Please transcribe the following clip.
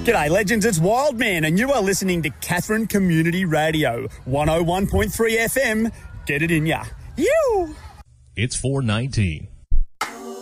G'day, legends. It's Wildman, and you are listening to Katherine Community Radio, 101.3 FM. Get it in ya. You. It's 4:19.